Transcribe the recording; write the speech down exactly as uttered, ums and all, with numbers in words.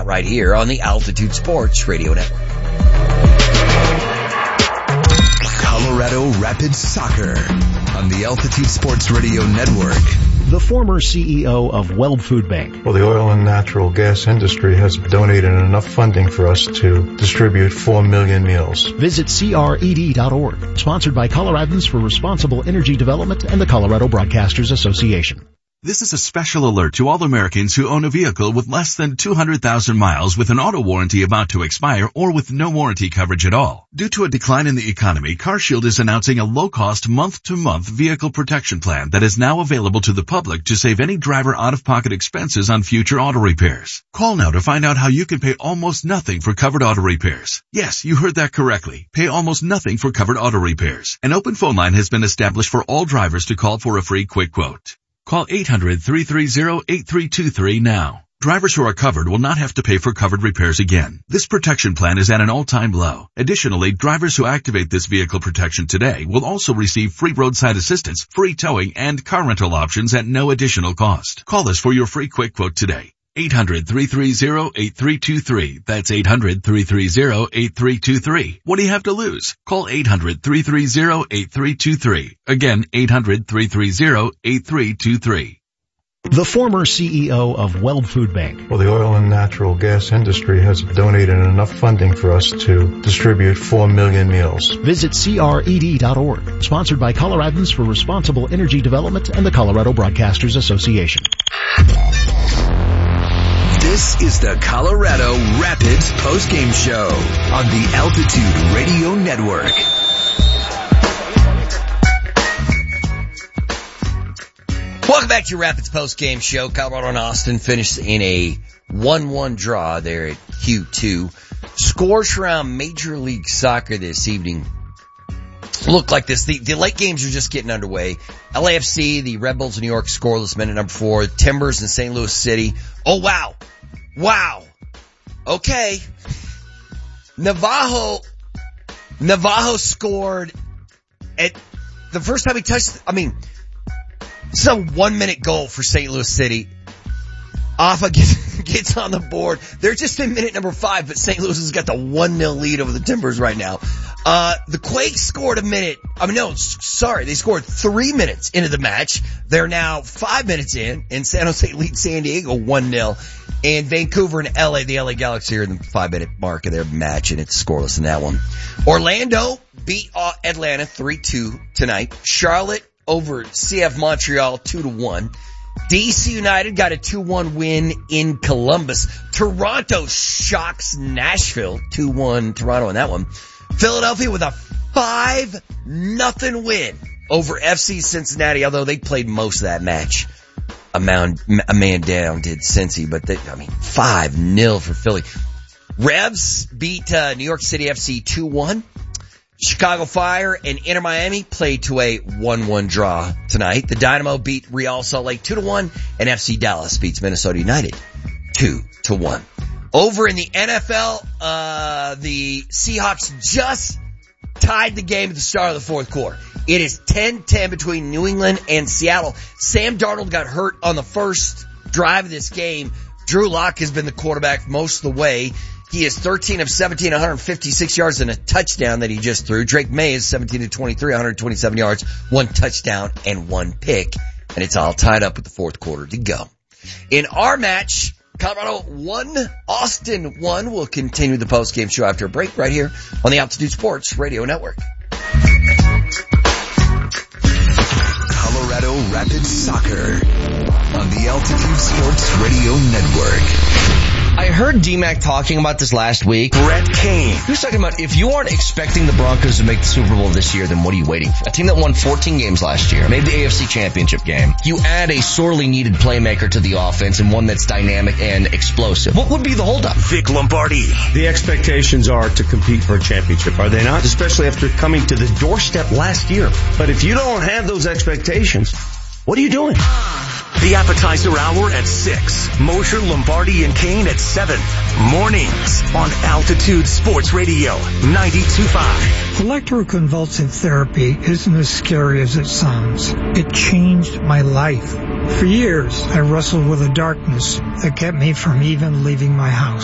out right here on the Altitude Sports Radio Network. Colorado Rapids Soccer on the Altitude Sports Radio Network. The former C E O of Weld Food Bank. Well, the oil and natural gas industry has donated enough funding for us to distribute four million meals. Visit C R E D dot org. Sponsored by Coloradans for Responsible Energy Development and the Colorado Broadcasters Association. This is a special alert to all Americans who own a vehicle with less than two hundred thousand miles with an auto warranty about to expire or with no warranty coverage at all. Due to a decline in the economy, CarShield is announcing a low-cost month-to-month vehicle protection plan that is now available to the public to save any driver out-of-pocket expenses on future auto repairs. Call now to find out how you can pay almost nothing for covered auto repairs. Yes, you heard that correctly. Pay almost nothing for covered auto repairs. An open phone line has been established for all drivers to call for a free quick quote. Call eight hundred, three three zero, eight three two three now. Drivers who are covered will not have to pay for covered repairs again. This protection plan is at an all-time low. Additionally, drivers who activate this vehicle protection today will also receive free roadside assistance, free towing, and car rental options at no additional cost. Call us for your free quick quote today. eight hundred, three three zero, eight three two three. That's eight hundred, three three zero, eight three two three. What do you have to lose? Call eight hundred, three three zero, eight three two three. Again, eight hundred, three three zero, eight three two three. The former C E O of Weld Food Bank. Well, the oil and natural gas industry has donated enough funding for us to distribute four million meals. Visit C R E D dot org. Sponsored by Coloradans for Responsible Energy Development and the Colorado Broadcasters Association. This is the Colorado Rapids postgame show on the Altitude Radio Network. Welcome back to your Rapids postgame show. Colorado and Austin finished in a one one draw there at Q two. Scores around Major League Soccer this evening look like this. The, the late games are just getting underway. L A F C, the Red Bulls of New York scoreless, minute number four. Timbers in Saint Louis City. Oh, wow. Wow. Okay. Navajo, Navajo scored at the first time he touched, I mean, it's a one minute goal for Saint Louis City. Afa gets, gets on the board. They're just in minute number five, but Saint Louis has got the one nil lead over the Timbers right now. Uh, the Quakes scored a minute. I mean, no, sorry. They scored three minutes into the match. They're now five minutes in, and San Jose leads San Diego one nil. And Vancouver and L A, the L A Galaxy are in the five minute mark of their match, and it's scoreless in that one. Orlando beat uh, Atlanta three two tonight. Charlotte over C F Montreal two to one. D C United got a two one win in Columbus. Toronto shocks Nashville two one Toronto in that one. Philadelphia with a five nothing win over F C Cincinnati, although they played most of that match. A man, a man down did Cincy, but they, I mean, five nil for Philly. Revs beat uh, New York City F C two one. Chicago Fire and Inter Miami played to a one one draw tonight. The Dynamo beat Real Salt Lake two to one, and F C Dallas beats Minnesota United two to one. Over in the N F L, uh, the Seahawks just tied the game at the start of the fourth quarter. It is ten ten between New England and Seattle. Sam Darnold got hurt on the first drive of this game. Drew Lock has been the quarterback most of the way. He is thirteen of seventeen, one hundred fifty-six yards and a touchdown that he just threw. Drake May is seventeen of twenty-three, one hundred twenty-seven yards, one touchdown and one pick. And it's all tied up with the fourth quarter to go. In our match, Colorado won, Austin won. We'll continue the post-game show after a break right here on the Altitude Sports Radio Network. Colorado Rapids Soccer on the Altitude Sports Radio Network. I heard D-Mac talking about this last week. Brett Kane. He was talking about if you aren't expecting the Broncos to make the Super Bowl this year, then what are you waiting for? A team that won fourteen games last year, made the A F C Championship game. You add a sorely needed playmaker to the offense and one that's dynamic and explosive. What would be the holdup? Vic Lombardi. The expectations are to compete for a championship, are they not? Especially after coming to the doorstep last year. But if you don't have those expectations, what are you doing? The appetizer hour at six. Mosher, Lombardi, and Kane at seven. Mornings on Altitude Sports Radio ninety-two point five. Electroconvulsive therapy isn't as scary as it sounds. It changed my life. For years, I wrestled with a darkness that kept me from even leaving my house.